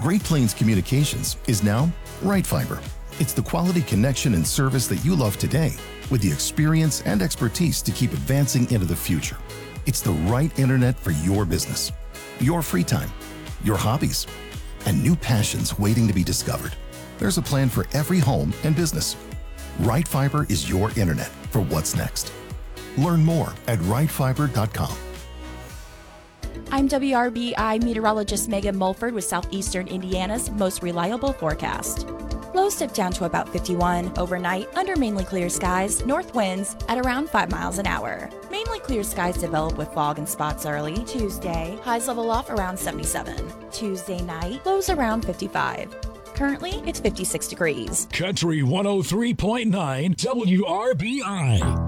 Great Plains Communications is now Right Fiber. It's the quality connection and service that you love today with the experience and expertise to keep advancing into the future. It's the right internet for your business, your free time, your hobbies, and new passions waiting to be discovered. There's a plan for every home and business. Right Fiber is your internet for what's next. Learn more at rightfiber.com. I'm WRBI meteorologist Megan Mulford with Southeastern Indiana's most reliable forecast. Lows dip down to about 51 overnight under mainly clear skies, north winds at around 5 miles an hour. Mainly clear skies develop with fog and spots early. Tuesday, highs level off around 77. Tuesday night, lows around 55. Currently, it's 56 degrees. Country 103.9 WRBI.